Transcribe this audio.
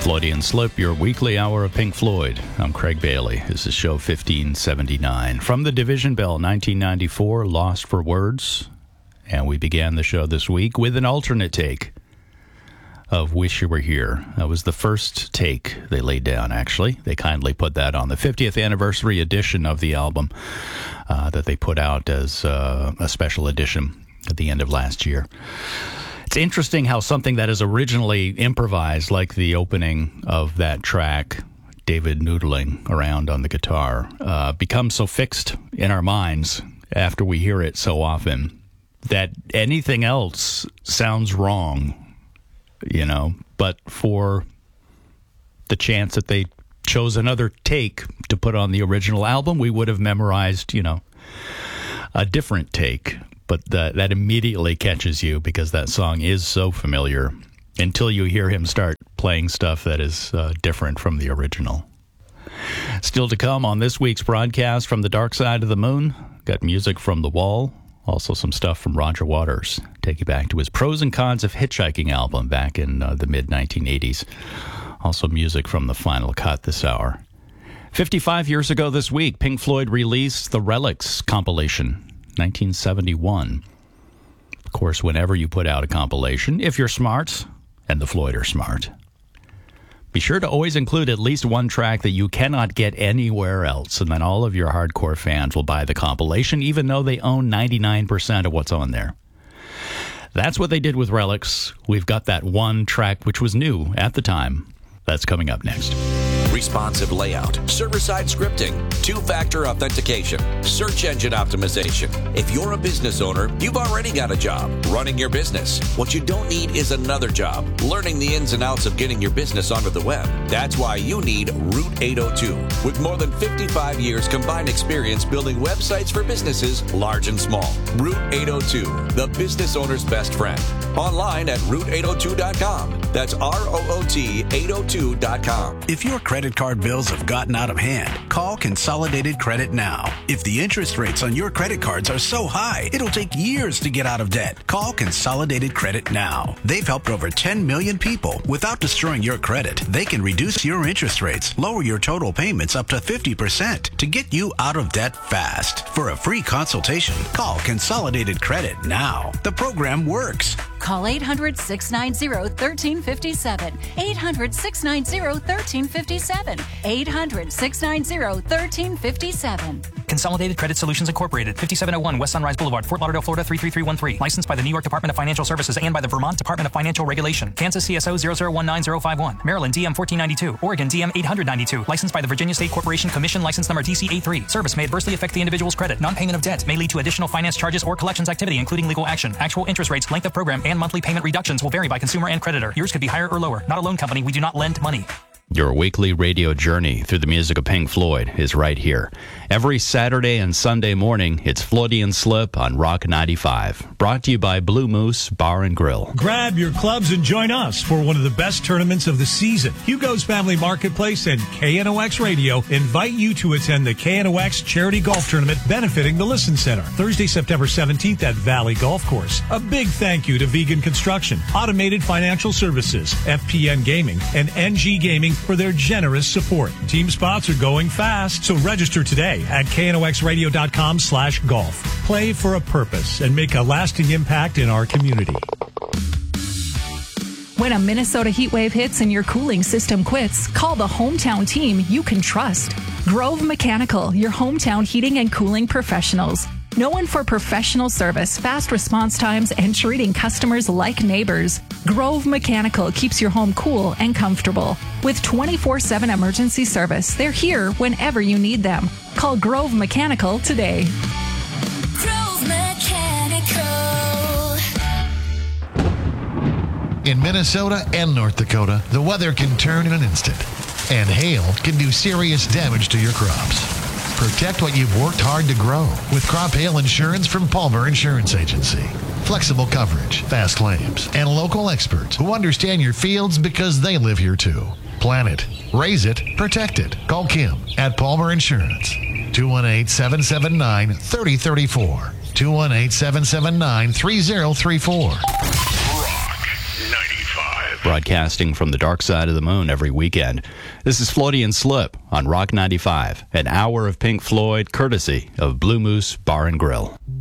Floydian Slip, your weekly hour of Pink Floyd. I'm Craig Bailey. This is show 1579. From the Division Bell, 1994, Lost for Words. And we began the show this week with an alternate take of Wish You Were Here. That was the first take they laid down, actually. They kindly put that on the 50th anniversary edition of the album that they put out as a special edition at the end of last year. It's interesting how something that is originally improvised, like the opening of that track, David noodling around on the guitar, becomes so fixed in our minds after we hear it so often that anything else sounds wrong, you know. But for the chance that they chose another take to put on the original album, we would have memorized, you know, a different take. But that immediately catches you because that song is so familiar until you hear him start playing stuff that is different from the original. Still to come on this week's broadcast from the Dark Side of the Moon, got music from The Wall, also some stuff from Roger Waters. Take you back to his Pros and Cons of Hitchhiking album back in the mid-1980s. Also music from the Final Cut this hour. 55 years ago this week, Pink Floyd released the Relics compilation. 1971. Of course, whenever you put out a compilation, if you're smart, and the Floyd are smart, be sure to always include at least one track that you cannot get anywhere else, and then all of your hardcore fans will buy the compilation, even though they own 99% of what's on there. That's what they did with Relics. We've got that one track which was new at the time. That's coming up next. Responsive layout, server-side scripting, two-factor authentication, search engine optimization. If you're a business owner, you've already got a job running your business. What you don't need is another job learning the ins and outs of getting your business onto the web. That's why you need Route 802. With more than 55 years combined experience building websites for businesses large and small. Route 802, the business owner's best friend. Online at route802.com. That's ROOT 802.com. If your credit card bills have gotten out of hand, call Consolidated Credit now. If the interest rates on your credit cards are so high, it'll take years to get out of debt. Call Consolidated Credit now. They've helped over 10 million people without destroying your credit. They can reduce your interest rates, lower your total payments up to 50% to get you out of debt fast. For a free consultation, call Consolidated Credit now. The program works. Call 800-690-1357. 800-690-1357. 800-690-1357. Consolidated Credit Solutions Incorporated, 5701 West Sunrise Boulevard, Fort Lauderdale, Florida 33313. Licensed by the New York Department of Financial Services and by the Vermont Department of Financial Regulation. Kansas CSO 0019051. Maryland DM 1492. Oregon DM 892. Licensed by the Virginia State Corporation Commission, license number TC83. Service may adversely affect the individual's credit. Non-payment of debt may lead to additional finance charges or collections activity, including legal action. Actual interest rates, length of program, and monthly payment reductions will vary by consumer and creditor. Yours could be higher or lower. Not a loan company. We do not lend money. Your weekly radio journey through the music of Pink Floyd is right here. Every Saturday and Sunday morning, it's Floydian Slip on Rock 95. Brought to you by Blue Moose Bar and Grill. Grab your clubs and join us for one of the best tournaments of the season. Hugo's Family Marketplace and KNOX Radio invite you to attend the KNOX Charity Golf Tournament benefiting the Listen Center. Thursday, September 17th at Valley Golf Course. A big thank you to Vegan Construction, Automated Financial Services, FPN Gaming, and NG Gaming for their generous support. Team spots are going fast, so register today at knoxradio.com/golf. Play for a purpose and make a lasting impact in our community. When a Minnesota heat wave hits and your cooling system quits, call the hometown team you can trust. Grove Mechanical, your hometown heating and cooling professionals. Known for professional service, fast response times, and treating customers like neighbors, Grove Mechanical keeps your home cool and comfortable. With 24/7 emergency service, they're here whenever you need them. Call Grove Mechanical today. Grove Mechanical. In Minnesota and North Dakota, the weather can turn in an instant, and hail can do serious damage to your crops. Protect what you've worked hard to grow with crop hail insurance from Palmer Insurance Agency. Flexible coverage, fast claims, and local experts who understand your fields because they live here too. Plan it, raise it, protect it. Call Kim at Palmer Insurance. 218-779-3034. 218-779-3034. Rock 95. broadcasting from the dark side of the moon every weekend. This is Floaty Slip on Rock 95, an hour of Pink Floyd courtesy of Blue Moose Bar and Grill.